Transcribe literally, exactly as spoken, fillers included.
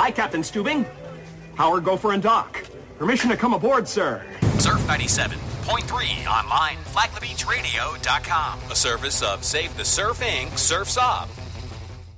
Hi, Captain Stubing. Howard, Gopher, and Doc. Permission to come aboard, sir. Surf ninety-seven point three online, flagler beach radio dot com. A service of Save the Surf Incorporated. Surf's Up.